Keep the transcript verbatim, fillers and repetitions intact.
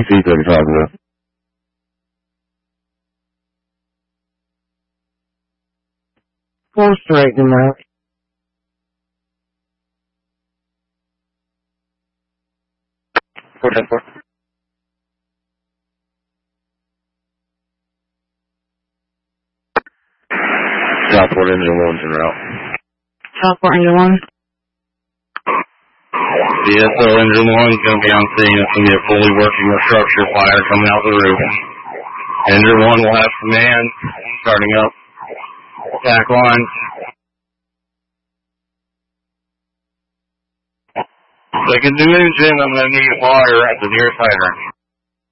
C thirty-five now. Go straighten him out. four ten four. Southport Engine one's en route. Southport Engine one. D S O Engine one is going to be on scene. It's going to be a fully working structure fire coming out the roof. Engine one will have command starting up attack line. Second engine, I'm going to need water at the nearest hydrant.